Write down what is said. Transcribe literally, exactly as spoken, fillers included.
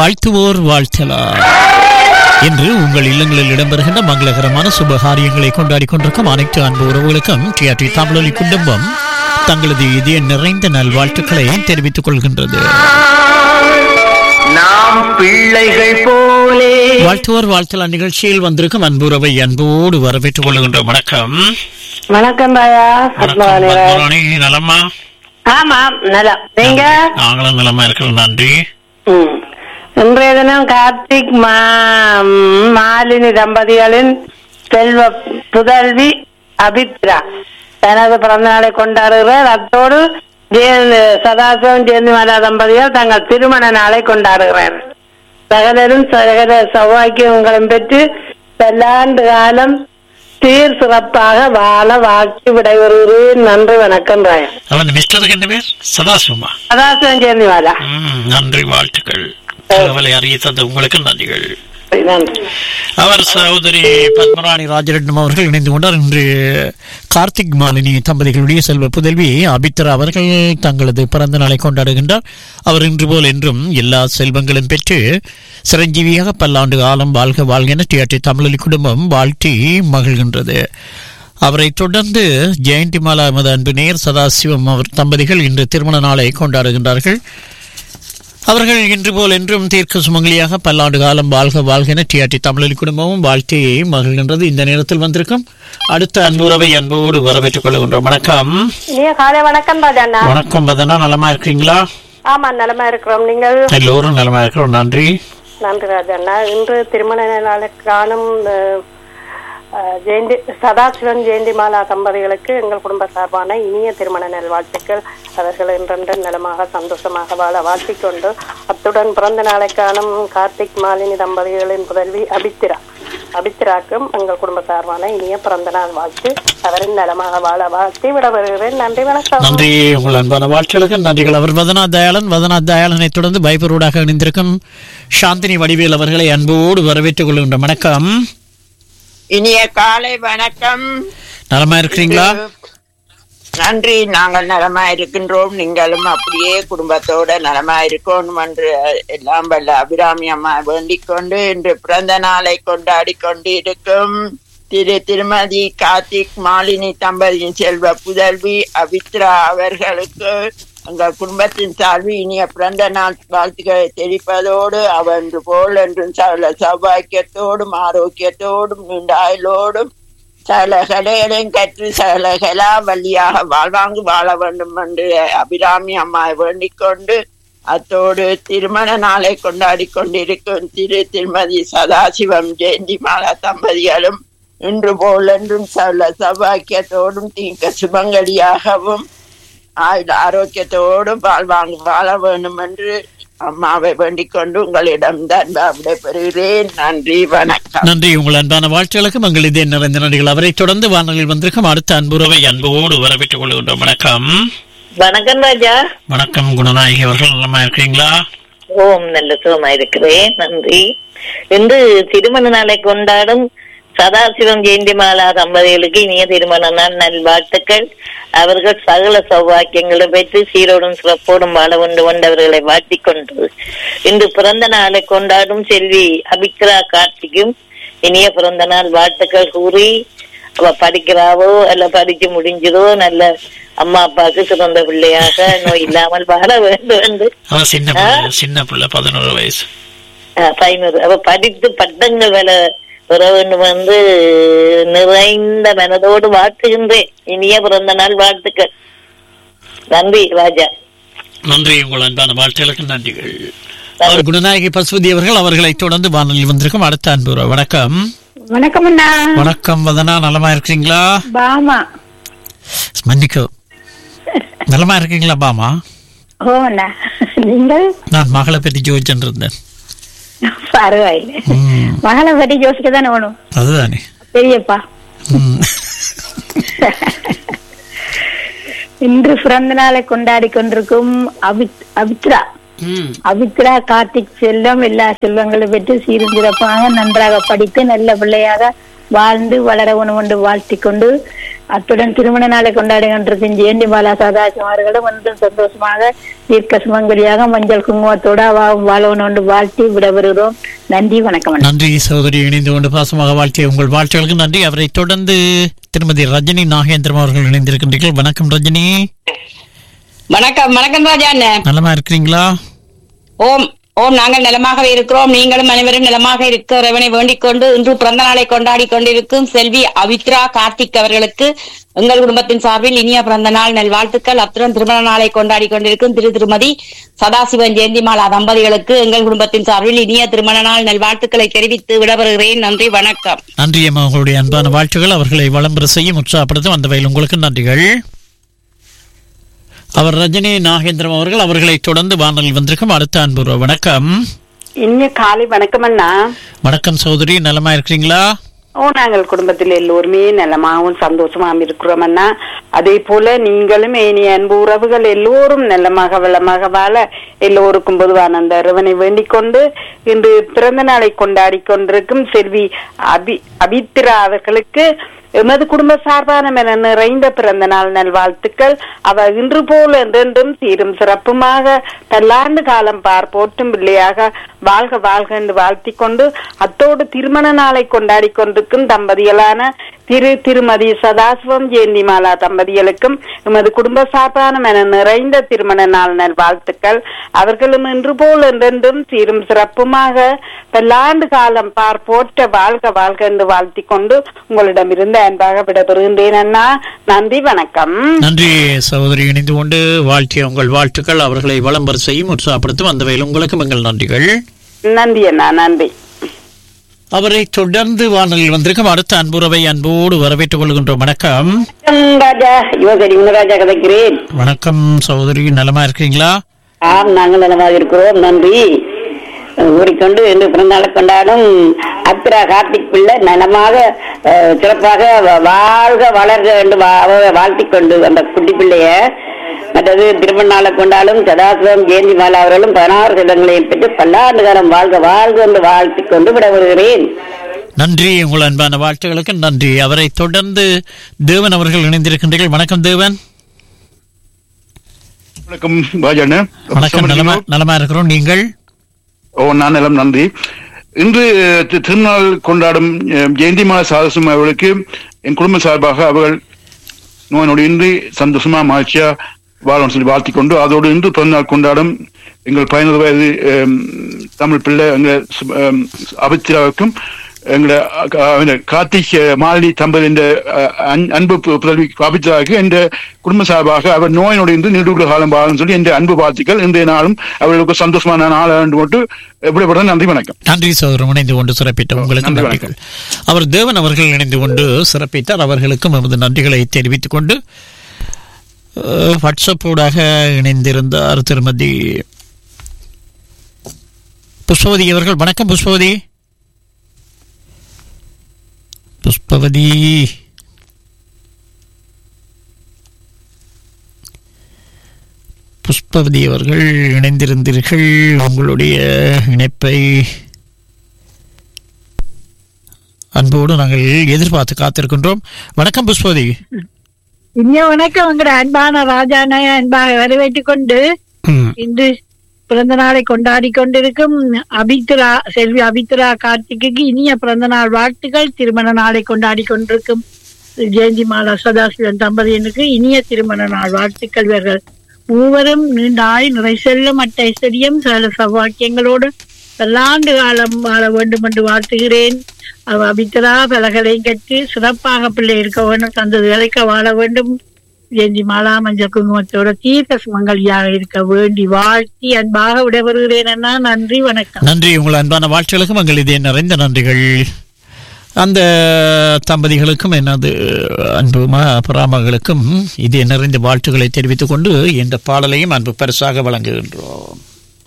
வாழ்த்துவோர் வாழ்த்தலாம். இன்று உங்கள் இல்லங்களில் இடம்பெறுகின்ற மங்களகரமான சுபகாரியங்களை கொண்டாடி கொண்டிருக்கும் அனைத்து அன்பு உறவுகளுக்கும் டிஆர்டி தமிழொலி குடும்பம் தங்களது இதய நிறைந்த நல்வாழ்த்துக்களை தெரிவித்துக் கொள்கின்றது. நாம் பிள்ளைகள் போலே வாழ்த்துவோர் வாழ்த்தலாம் நிகழ்ச்சியில் வந்திருக்கும் அன்புறவை அன்போடு வரவேற்றுக் கொள்கின்றோம். வணக்கம். வணக்கம் பாயா. நலமா? ஆமா நலம். நீங்க? நாங்களும் நலமா இருக்கிறோம், நன்றி. இன்றைய தினம் கார்த்திக் மாலினி தம்பதிகளின் செல்வ புதல்வி அபித்ரா தனது பிறந்த நாளை கொண்டாடுகிறார். அத்தோடு சதாசிவம் ஜெயந்திமாலா தம்பதிகள் தங்கள் திருமண நாளை கொண்டாடுகிறார். சகலரும் சகல சௌபாக்கியங்களும் பெற்று பல்லாண்டு காலம் சீர் சிறப்பாக வாழ வாழ்க்கை விடைபெறுகிறேன். நன்றி, வணக்கம். ராயா சதாசிவமா சதாசிவம் ஜெயந்திமாலா. நன்றி, வாழ்த்துக்கள். தகவலை அறிய தந்த உங்களுக்கு நன்றிகள். அவர் சகோதரி பத்மராணி ராஜரட்னம் அவர்கள் இணைந்து கொண்டார். இன்று கார்த்திக் மாலினி தம்பதிகளுடைய செல்வ புதல்வி அபித்ரா அவர்கள் தங்களது பிறந்த நாளை கொண்டாடுகின்றார். அவர் இன்று போல் என்றும் எல்லா செல்வங்களும் பெற்று சிரஞ்சீவியாக பல்லாண்டு காலம் வாழ்க வாழ்க என டிஆர்டி தமிழொலி குடும்பம் வாழ்த்தி மகிழ்கின்றது. அவரை தொடர்ந்து ஜெயந்திமாலா எமது அன்பு நேர் சதாசிவம் அவர் தம்பதிகள் இன்று திருமண நாளை கொண்டாடுகின்றார்கள். அவர்கள் இன்று போல் என்றும் தீர்க்க சுமங்கலியாக பல்லாண்டு காலம் வாழ்க வாழ்க என டிஆர்டி தமிழொலி குடும்பமும் வாழ்க்கையை மகிழ்கின்றது. இந்த நேரத்தில் வந்திருக்கும் அடுத்த அன்புறவை அன்போடு வரவேற்றுக் கொள்கின்றோம். வணக்கம். வணக்கம் பதனா. வணக்கம் பதனா, நலமா இருக்கீங்களா? ஆமா, நலமா இருக்கிறோம். நீங்கள்? எல்லோரும் நலமா இருக்கிறோம், நன்றி. நன்றி ராஜண்ணா. இன்று திருமண நாளுக்கு காணும் ஜெயந்தி சதாசிவன் ஜெயந்திமாலா தம்பதிகளுக்கு எங்கள் குடும்ப சார்பான இனிய திருமண நல் வாழ்த்துக்கள். அவர்கள் என்றென்று நலமாக சந்தோஷமாக வாழ வாழ்த்திக்கொண்டு அத்துடன் பிறந்த நாளை காணும் கார்த்திக் மாலினி தம்பதிகளின் புதல்வி அபித்ரா அபித்ராக்கும் எங்கள் குடும்ப சார்பான இனிய பிறந்த நாள் வாழ்த்து. அவரின் நலமாக வாழ வாழ்த்தி விட வருகிறேன். நன்றி, வணக்கம். நன்றி, உங்கள் அன்பான வாழ்த்துக்களுக்கு நன்றிகள். அவர் வதனா தயாளன் வதனா தயாளனை தொடர்ந்து பைபரோடாக இணைந்திருக்கும் சாந்தினி வடிவேல் அவர்களை அன்போடு வரவேற்றுக் கொள்கின்ற வணக்கம். இனிய காலை வணக்கம். நலமா இருக்கிறீங்களா? நன்றி, நாங்கள் நலமா இருக்கின்றோம். நீங்களும் அப்படியே குடும்பத்தோட நலமா இருக்கணும் என்று எல்லாம் வல்ல அபிராமி அம்மா வேண்டிக் கொண்டு இன்று பிறந்த நாளை கொண்டாடி கொண்டு இருக்கும் திரு திருமதி கார்த்திக் மாலினி தம்பதியின் செல்வ புதல்வி அபித்ரா அவர்களுக்கு எங்கள் குடும்பத்தின் சார்பில் இனிய பிறந்த நாள் வாழ்த்துக்களை தெரிவிப்பதோடு அவன்று போல் என்றும் சகல சௌபாக்கியத்தோடும் ஆரோக்கியத்தோடும் நீண்ட ஆயுளோடும் சகல கலைகளையும் கற்று சகல கலா வழியாக வாழ்வாங்கு வாழ வேண்டும் என்று அபிராமி அம்மா வேண்டிக் கொண்டு அத்தோடு திருமண நாளை கொண்டாடி கொண்டிருக்கும் திரு திருமதி சதாசிவம் ஜெயந்திமாலா தம்பதிகளும் இன்று போல் என்றும் சகல சௌபாக்கியத்தோடும் தீங்க சுமங்கலியாகவும் ஆரோக்கியத்தோடு வாழ்வாங்க வாழ வேண்டும் என்று அம்மாவை வேண்டிக் கொண்டு உங்களிடம் தான் விடைபெறுகிறேன். நன்றி, வணக்கம். நன்றி, உங்கள் அன்பான வாழ்த்துக்களுக்கு மங்கள் இதே நிறைந்த நன்றிகள். அவரை தொடர்ந்து வானொலியில் வந்திருக்கும் அடுத்த அன்புறவை அன்போடு வரவேற்றுக் கொள்கின்றோம். வணக்கம். வணக்கம் ராஜா. வணக்கம் குணநாயகி அவர்கள், நலமா இருக்கீங்களா? ஓம், நல்ல சுகமா இருக்கிறேன், நன்றி. இன்று திருமண நாளை கொண்டாடும் சதாசிவம் ஜெயந்திமாலா தம்பதிகளுக்கு இனிய திருமண நாள் நல்வாழ்த்துக்கள். அவர்கள் சகல சௌபாக்கியங்களை பெற்று சீரோடும் சிறப்போடும் வாழ வேண்டும் என்று அவர்களை வாழ்த்திக் கொண்டு இன்று பிறந்த நாளை கொண்டாடும் செல்வி அபித்ரா கார்த்திக்கும் இனிய பிறந்த நாள் வாழ்த்துக்கள் கூறி அவ படிக்கிறாவோ அல்ல படிச்சு முடிஞ்சதோ நல்ல அம்மா அப்பாவுக்கு சிறந்த பிள்ளையாக நோய் இல்லாமல் வாழ வேண்டும் என்று சின்ன பிள்ளை பதினோரு வயசு பதினோரு அவ படித்து பட்டங்கள் வேலை பெற வேண்டும் என்று நிறைந்த மனதோடு வாழ்த்துகின்றேன். இனிய பிறந்த நாள் வாழ்த்துக்கள். நன்றி ராஜா. நன்றி, உங்கள் அன்பான வாழ்த்துக்களுக்கு நன்றிகள். அவர் குணநாயகி பசுபதி அவர்கள் அவர்களை தொடர்ந்து வானொலியில் வந்திருக்கும் அடுத்த அன்பு. வணக்கம். வணக்கம் அண்ணா. வணக்கம் வதனா, நலமா இருக்கீங்களா? பாமா. மன்னிக்கோ, நலமா இருக்கீங்களா பாமா? ஓ அண்ணா, நீங்கள்? நான் மகளை பற்றி ஜோதிச்சுட்டு இருந்தேன். பரவாயில்லை, மகளை பற்றி யோசிக்க தானே வேணும். அதுதானே பெரியப்பா. இன்று பிறந்த நாளை கொண்டாடி கொண்டிருக்கும் அபித்ரா அபித்ரா கார்த்திக் செல்வம் எல்லா செல்வங்களும் பெற்று சீரும் சிறப்பாக நன்றாக படித்து நல்ல பிள்ளையாக வாழ்ந்து வளர உணவு வாழ்த்தி கொண்டு அத்துடன் திருமண நாளை கொண்டாடுகின்றிருக்கும் ஜெயந்தி மாலா சதாசிவம் அவர்களும் வந்து சந்தோஷமாக தீர்க்க சுமங்கலியாக மஞ்சள் குங்குமத்தோடு வாழவனோடு வாழ்த்தி விடவருகிறோம். நன்றி, வணக்கம். நன்றி சகோதரி, இணைந்து கொண்டு பாசமாக வாழ்த்திய உங்கள் வாழ்த்துகளுக்கு நன்றி. அவரை தொடர்ந்து திருமதி ரஜினி நாகேந்திரம் அவர்கள் இணைந்திருக்கின்றீர்கள். வணக்கம் ரஜினி. வணக்கம். வணக்கம் ராஜா. நலமா இருக்கிறீங்களா? ஓம் ஓம் நாங்கள் நலமாக இருக்கிறோம். நீங்களும் அனைவரும் நலமாக இருக்கிறவனை வேண்டிக் கொண்டு இன்று பிறந்த நாளை கொண்டாடி கொண்டிருக்கும் செல்வி அவித்ரா கார்த்திக் அவர்களுக்கு எங்கள் குடும்பத்தின் சார்பில் இனிய பிறந்த நாள் நல்வாழ்த்துக்கள். அத்துடன் திருமண நாளை கொண்டாடி கொண்டிருக்கும் திரு திருமதி சதாசிவன் ஜெயந்திமாலா தம்பதிகளுக்கு எங்கள் குடும்பத்தின் சார்பில் இனிய திருமண நாள் நல்வாழ்த்துக்களை தெரிவித்து விடவருகிறேன். நன்றி, வணக்கம். நன்றி அம்மா, உங்களுடைய அன்பான வாழ்த்துக்கள் அவர்களை வளம்பெற செய்யும் உற்சாகப்படுத்தும் அந்த வகையில் உங்களுக்கு நன்றிகள். அவர் ரஜினி நாகேந்திரம் அவர்கள். அவர்களை தொடர்ந்து வானொலியில் வந்திருக்கும் அடுத்த அன்பு வணக்கம். இனிய காலை வணக்கம் அண்ணா. வணக்கம் சகோதரி, நலமா இருக்கிறீங்களா? ஓ, நாங்கள் குடும்பத்தில் எல்லோருமே நலமாகவும் சந்தோஷமாகவும் இருக்கிறோம் அண்ணா. அதே போல நீங்களும் இனி அன்பு உறவுகள் எல்லோரும் நலமாக வளமாக வாழ எல்லோருக்கும் பொதுவான அந்த இறைவனை வேண்டிக் கொண்டு இன்று பிறந்த நாளை கொண்டாடி கொண்டிருக்கும் செல்வி அபி அபித்ரா அவர்களுக்கு எமது குடும்ப சார்பான என நிறைந்த பிறந்த நாள் நல்வாழ்த்துக்கள். அவ இன்று போல் என்றென்றும் சீரும் சிறப்புமாக பல்லாண்டு காலம் பார் போற்றும் பிள்ளையாக வாழ்க வாழ்க என்று வாழ்த்தி கொண்டு அத்தோடு திருமண நாளை கொண்டாடி கொண்டிருக்கும் தம்பதிகளான திரு திருமதி சதாசிவம் ஜெயந்திமாலா தம்பதிகளுக்கும் எமது குடும்ப சார்பான என நிறைந்த திருமண நாள் நல்வாழ்த்துக்கள். அவர்களும் இன்று போல் என்றென்றும் சீரும் சிறப்புமாக பல்லாண்டு காலம் பார் போற்ற வாழ்க வாழ்க என்று வாழ்த்தி கொண்டு உங்களிடமிருந்து அன்பாக விடைபெறுகின்றேன் அண்ணா. நன்றி, வணக்கம். நன்றி சகோதரி, இணைந்து கொண்டு வாழ்த்திய உங்கள் வாழ்த்துக்கள் அவர்களை வளம்பெற செய்யும் உற்சாகப்படுத்தும் அந்த வகையில் உங்களுக்கும் எங்கள் நன்றிகள். நன்றி அண்ணா, நன்றி. அவரை தொடர்ந்து வானொலியில் வந்திருக்கும் அடுத்த அன்புறவை அன்போடு வரவேற்றுக் கொள்கின்றோம். வணக்கம் ராஜா. யுவகரி ராஜா கதைக்கிறேன். வணக்கம் சகோதரி, நலமா இருக்கிறீங்களா? ஆம், நாங்கள் நலமாக இருக்கிறோம். நன்றி கூறிக்கொண்டு இன்று பிறந்தநாளை கொண்டாடும் அப்திரா கார்த்திக் பிள்ளை நலமாக சிறப்பாக வாழ்க வளர்க என்று வாழ்த்திக் கொண்டு அந்த குட்டி பிள்ளைய மற்றது திருமண நாளை கொண்டாடும் சதாசிவம் ஜெயந்திமாலா அவர்களும் பதினாறு செல்வங்களையும் பெற்று பல்லாண்டு காலம் வாழ்க வாழ்க என்று வாழ்த்திக் கொண்டு விட வருகிறேன். நன்றி, உங்கள் அன்பான வாழ்த்துகளுக்கு நன்றி. அவரை தொடர்ந்து தேவன் அவர்கள் இணைந்திருக்கின்றீர்கள். வணக்கம் தேவன். வணக்கம் பாஜாண்ணே. வணக்கம், நலமா நலமா இருக்கிறோம். நீங்கள்? ஓ, நான் நலம், நன்றி. இன்று திருநாள் கொண்டாடும் ஜெயந்திமாலா சதாசிவம் அவர்களுக்கு என் குடும்ப சார்பாக அவர்கள் நோய் நொடி இன்றி சந்தோஷமா மகிழ்ச்சியா வாழணும் சொல்லி வாழ்த்திக் கொண்டு அதோடு இன்று பிறந்தநாள் கொண்டாடும் எங்கள் பதினொரு வயது தமிழ் பிள்ளை எங்கள் அபித்ராவுக்கும் எங்களை கார்த்திக் மாலினி தம்பதியின் அன்பு புதல்வி அபித்ராவுக்கு என்ற குடும்ப சார்பாக அவர் நோய் நொடி இன்று நீடுள்ள காலம் வாழும் சொல்லி என்ற அன்பு வாழ்த்துக்கள். இன்றைய நாளும் அவர்களுக்கு சந்தோஷமான நாள் என்று கொண்டு எப்படிப்பட்ட நன்றி, வணக்கம். நன்றி சகோதரன், இணைந்து கொண்டு சிறப்பித்த உங்களுக்கு நன்றிகள். அவர் தேவன் அவர்கள் இணைந்து கொண்டு சிறப்பித்தார். அவர்களுக்கும் நமது நன்றிகளை தெரிவித்துக் கொண்டு வாட்ஸ்அப்போடாக இணைந்திருந்தார் திருமதி புஷ்பவதி அவர்கள். வணக்கம் புஷ்பவதி. புஷ்பவதி புஷ்பவதி அவர்கள் இணைந்திருந்தீர்கள். உங்களுடைய இணைப்பை அன்போடு நாங்கள் எதிர்பார்த்து காத்திருக்கின்றோம். வணக்கம் புஷ்பவதி. இனிய வணக்கம். உங்களோட அன்பான ராஜான அன்பாக வரவேற்றுக் கொண்டு இன்று பிறந்த நாளை கொண்டாடி கொண்டிருக்கும் அபித்ரா செல்வி அபித்ரா கார்த்திக்கு இனிய பிறந்த நாள் வாழ்த்துக்கள். திருமண நாளை கொண்டாடி கொண்டிருக்கும் ஜெயந்திமாலா சதாசிவன் தம்பதியினருக்கு இனிய திருமண நாள் வாழ்த்துக்கள். இவர்கள் மூவரும் நீண்ட ஆயுள் நிறை செல்லும் அட்டை ஐஸ்வர்யம் சகல சௌபாக்கியங்களோடு பல்லாண்டு காலம் வாழ வேண்டும் என்று வாழ்த்துகிறேன். அபித்ரா பலகளையும் கற்று சிறப்பாக பிள்ளை இருக்க வேண்டும், சந்ததிகளுக்கு வாழ வேண்டும். ஜெயந்திமாலா மஞ்சள் குங்குமத்தோட தீர்க்க சுமங்கலியாக இருக்க வேண்டி வாழ்த்தி அன்பாக விடைபெறுகிறேன் அண்ணா. நன்றி, வணக்கம். நன்றி, உங்கள் அன்பான வாழ்த்துகளுக்கும் எங்கள் இதே நிறைந்த நன்றிகள். அந்த தம்பதிகளுக்கும் எனது அன்பு பராமகளுக்கும் இதே நிறைந்த வாழ்த்துக்களை தெரிவித்துக் கொண்டு இந்த பாடலையும் அன்பு பரிசாக வழங்குகின்றோம்.